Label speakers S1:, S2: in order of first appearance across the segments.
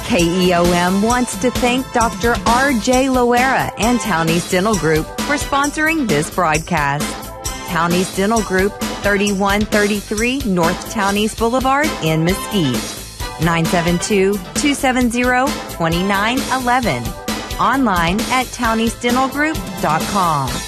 S1: KEOM wants to thank Dr. R.J. Loera and Townie's Dental Group for sponsoring this broadcast. Townie's Dental Group, 3133 North Townies Boulevard in Mesquite. 972-270-2911. Online at towniesdentalgroup.com.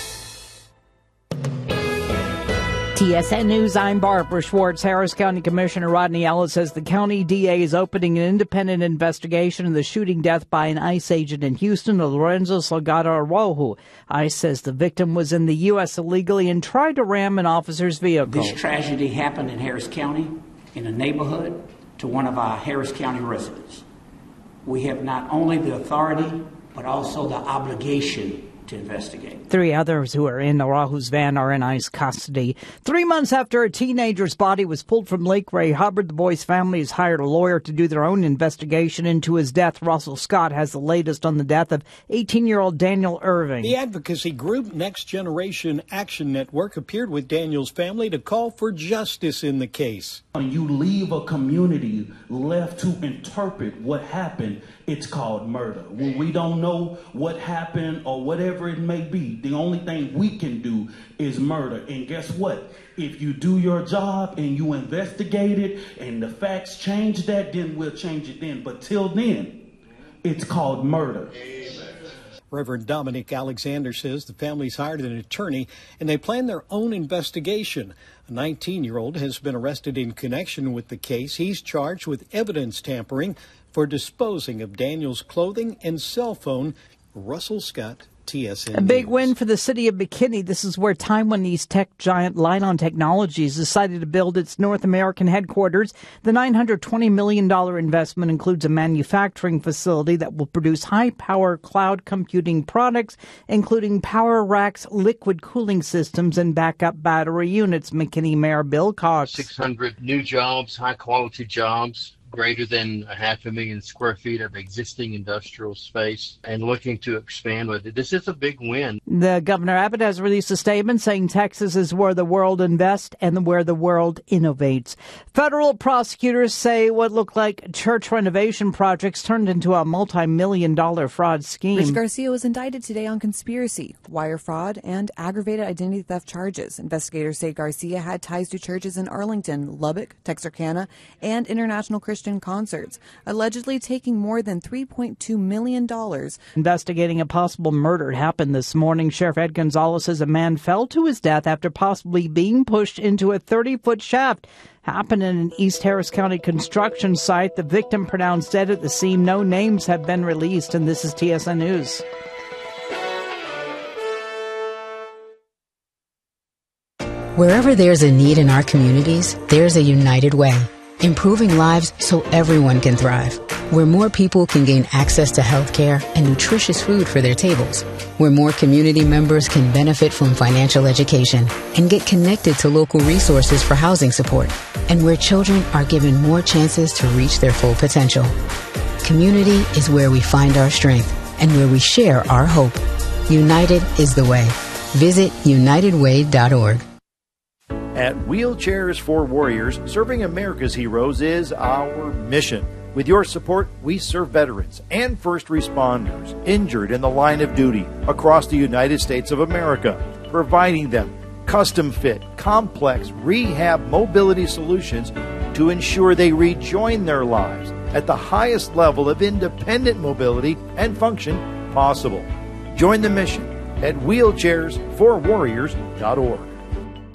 S2: TSN News, I'm Barbara Schwartz. Harris County Commissioner Rodney Ellis says the county DA is opening an independent investigation of the shooting death by an ICE agent in Houston, Lorenzo Salgado Araujo. ICE says the victim was in the U.S. illegally and tried to ram an officer's vehicle.
S3: This tragedy happened in Harris County, in a neighborhood, to one of our Harris County residents. We have not only the authority, but also the obligation to investigate.
S2: 3 others who are in Araujo's van are in ICE custody. 3 months after a teenager's body was pulled from Lake Ray Hubbard, the boy's family has hired a lawyer to do their own investigation into his death. Russell Scott has the latest on the death of 18-year-old Daniel Irving.
S4: The advocacy group Next Generation Action Network appeared with Daniel's family to call for justice in the case.
S5: You leave a community left to interpret what happened, it's called murder. When we don't know what happened or whatever it may be, the only thing we can do is murder. And guess what? If you do your job and you investigate it and the facts change that, then we'll change it then. But till then, it's called murder.
S4: Reverend Dominic Alexander says the family's hired an attorney and they plan their own investigation. A 19-year-old has been arrested in connection with the case. He's charged with evidence tampering for disposing of Daniel's clothing and cell phone. Russell Scott, TSN
S2: A big
S4: News.
S2: win for the city of McKinney. This is where Taiwanese tech giant Lite-On Technologies decided to build its North American headquarters. The $920 million investment includes a manufacturing facility that will produce high-power cloud computing products, including power racks, liquid cooling systems, and backup battery units. McKinney Mayor Bill Cox.
S6: 600 new jobs, high-quality jobs, greater than 500,000 square feet of existing industrial space, and looking to expand with it. This is a big win.
S2: The Governor Abbott has released a statement saying Texas is where the world invests and where the world innovates. Federal prosecutors say what looked like church renovation projects turned into a multi-million-dollar fraud scheme.
S7: Rich Garcia was indicted today on conspiracy, wire fraud, and aggravated identity theft charges. Investigators say Garcia had ties to churches in Arlington, Lubbock, Texarkana, and International Christian Concerts, allegedly taking more than $3.2 million.
S2: Investigating a possible murder happened this morning. Sheriff Ed Gonzalez says a man fell to his death after possibly being pushed into a 30-foot shaft. Happened in an East Harris County construction site. The victim pronounced dead at the scene. No names have been released, and this is TSN News.
S8: Wherever there's a need in our communities, there's a United Way. Improving lives so everyone can thrive. Where more people can gain access to health care and nutritious food for their tables. Where more community members can benefit from financial education and get connected to local resources for housing support. And where children are given more chances to reach their full potential. Community is where we find our strength and where we share our hope. United is the way. Visit unitedway.org.
S9: At Wheelchairs for Warriors, serving America's heroes is our mission. With your support, we serve veterans and first responders injured in the line of duty across the United States of America, providing them custom-fit, complex rehab mobility solutions to ensure they rejoin their lives at the highest level of independent mobility and function possible. Join the mission at wheelchairsforwarriors.org.